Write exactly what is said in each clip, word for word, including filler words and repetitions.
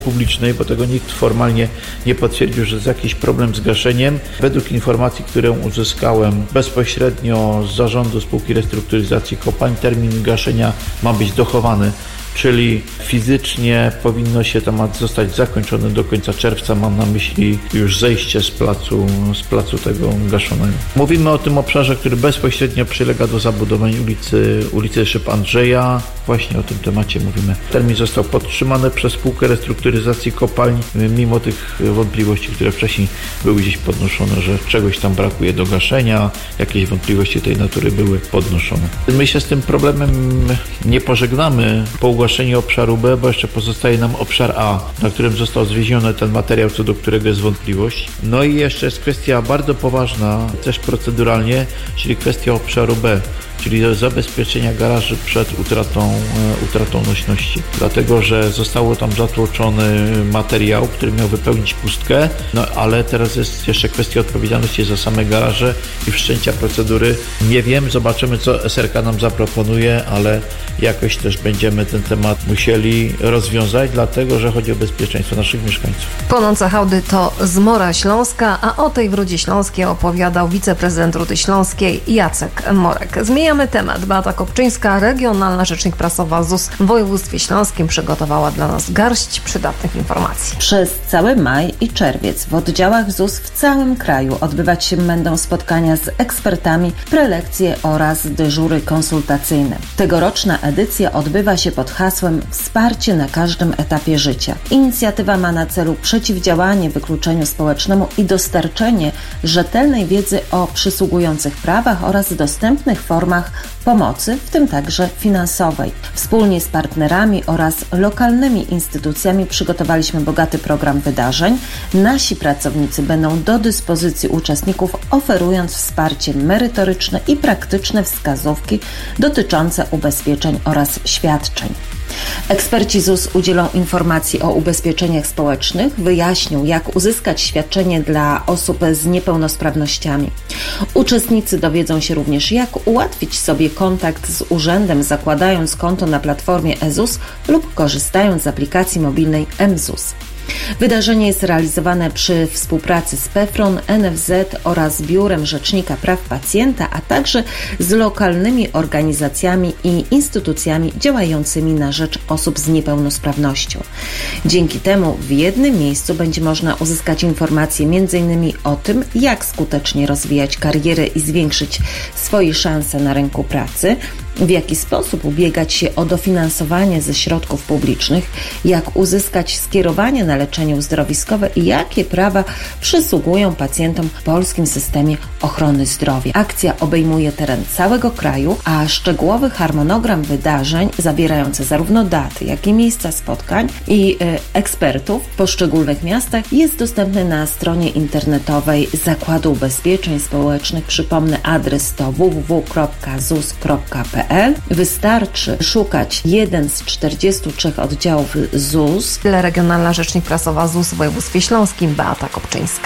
publicznej, bo tego nikt formalnie nie potwierdził, że jest jakiś problem z gaszeniem. Według informacji, które uzyskałem bezpośrednio z zarządu spółki restrukturyzacji kopalń, termin gaszenia ma być dochowany, czyli fizycznie powinno się temat zostać zakończony do końca czerwca. Mam na myśli już zejście z placu, z placu tego gaszonego. Mówimy o tym obszarze, który bezpośrednio przylega do zabudowań ulicy, ulicy Szyb Andrzeja. Właśnie o tym temacie mówimy. Termin został podtrzymany przez spółkę restrukturyzacji kopalń, mimo tych wątpliwości, które wcześniej były gdzieś podnoszone, że czegoś tam brakuje do gaszenia, jakieś wątpliwości tej natury były podnoszone. My się z tym problemem nie pożegnamy po ogłaszeniu obszaru B, bo jeszcze pozostaje nam obszar A, na którym został zwieziony ten materiał, co do którego jest wątpliwość. No i jeszcze jest kwestia bardzo poważna, też proceduralnie, czyli kwestia obszaru B, czyli zabezpieczenia garaży przed utratą, utratą nośności. Dlatego, że zostało tam zatłoczony materiał, który miał wypełnić pustkę, no ale teraz jest jeszcze kwestia odpowiedzialności za same garaże i wszczęcia procedury. Nie wiem, zobaczymy, co S R K nam zaproponuje, ale jakoś też będziemy ten temat musieli rozwiązać, dlatego, że chodzi o bezpieczeństwo naszych mieszkańców. Płonące hałdy to zmora śląska, a o tej w Rudzie Śląskiej opowiadał wiceprezydent Rudy Śląskiej Jacek Morek. Zmieniamy temat. Beata Kopczyńska, regionalna rzecznik prasowa Z U S w województwie śląskim, przygotowała dla nas garść przydatnych informacji. Przez cały maj i czerwiec w oddziałach Z U S w całym kraju odbywać się będą spotkania z ekspertami, prelekcje oraz dyżury konsultacyjne. Tegoroczna edycja odbywa się pod hasłem Wsparcie na każdym etapie życia. Inicjatywa ma na celu przeciwdziałanie wykluczeniu społecznemu i dostarczenie rzetelnej wiedzy o przysługujących prawach oraz dostępnych formach pomocy, w tym także finansowej. Wspólnie z partnerami oraz lokalnymi instytucjami przygotowaliśmy bogaty program wydarzeń. Nasi pracownicy będą do dyspozycji uczestników, oferując wsparcie merytoryczne i praktyczne wskazówki dotyczące ubezpieczeń oraz świadczeń. Eksperci Z U S udzielą informacji o ubezpieczeniach społecznych, wyjaśnią, jak uzyskać świadczenie dla osób z niepełnosprawnościami. Uczestnicy dowiedzą się również, jak ułatwić sobie kontakt z urzędem, zakładając konto na platformie e ZUS lub korzystając z aplikacji mobilnej M Z U S. Wydarzenie jest realizowane przy współpracy z PEFRON, N F Z oraz Biurem Rzecznika Praw Pacjenta, a także z lokalnymi organizacjami i instytucjami działającymi na rzecz osób z niepełnosprawnością. Dzięki temu w jednym miejscu będzie można uzyskać informacje między innymi o tym, jak skutecznie rozwijać karierę i zwiększyć swoje szanse na rynku pracy, w jaki sposób ubiegać się o dofinansowanie ze środków publicznych, jak uzyskać skierowanie na leczenie uzdrowiskowe i jakie prawa przysługują pacjentom w polskim systemie ochrony zdrowia. Akcja obejmuje teren całego kraju, a szczegółowy harmonogram wydarzeń zawierający zarówno daty, jak i miejsca spotkań i y, ekspertów w poszczególnych miastach jest dostępny na stronie internetowej Zakładu Ubezpieczeń Społecznych. Przypomnę, adres to w w w kropka zus kropka p l. Wystarczy szukać jeden z czterdziestu trzech oddziałów Z U S. Regionalna rzecznik prasowa Z U S w województwie śląskim Beata Kopczyńska.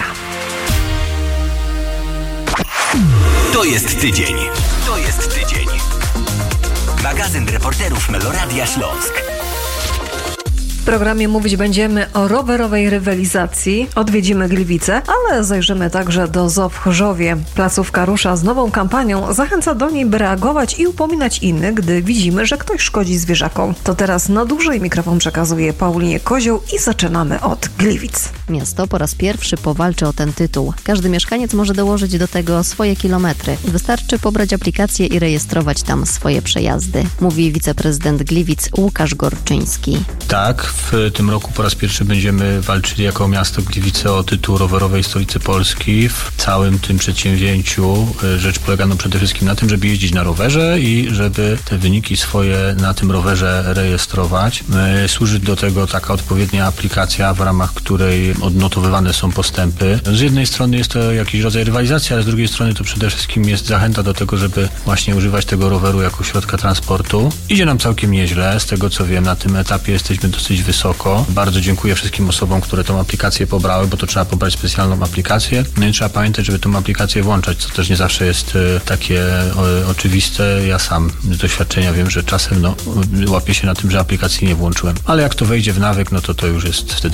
To jest tydzień. To jest tydzień. Magazyn reporterów Meloradia Śląsk. W programie mówić będziemy o rowerowej rywalizacji. Odwiedzimy Gliwice, ale zajrzymy także do zoo w Chorzowie. Placówka rusza z nową kampanią. Zachęca do niej, by reagować i upominać innych, gdy widzimy, że ktoś szkodzi zwierzakom. To teraz na dłużej mikrofon przekazuje Paulinie Kozioł i zaczynamy od Gliwic. Miasto po raz pierwszy powalczy o ten tytuł. Każdy mieszkaniec może dołożyć do tego swoje kilometry. Wystarczy pobrać aplikację i rejestrować tam swoje przejazdy, mówi wiceprezydent Gliwic Łukasz Gorczyński. Tak, w tym roku po raz pierwszy będziemy walczyli jako miasto Gliwice o tytuł rowerowej stolicy Polski. W całym tym przedsięwzięciu rzecz polega no przede wszystkim na tym, żeby jeździć na rowerze i żeby te wyniki swoje na tym rowerze rejestrować. Służy do tego taka odpowiednia aplikacja, w ramach której odnotowywane są postępy. Z jednej strony jest to jakiś rodzaj rywalizacji, ale z drugiej strony to przede wszystkim jest zachęta do tego, żeby właśnie używać tego roweru jako środka transportu. Idzie nam całkiem nieźle. Z tego co wiem, na tym etapie jesteśmy dosyć wysoko. Bardzo dziękuję wszystkim osobom, które tą aplikację pobrały, bo to trzeba pobrać specjalną aplikację. No i trzeba pamiętać, żeby tą aplikację włączać, co też nie zawsze jest takie o, oczywiste. Ja sam z doświadczenia wiem, że czasem no, łapię się na tym, że aplikacji nie włączyłem. Ale jak to wejdzie w nawyk, no to to już jest wtedy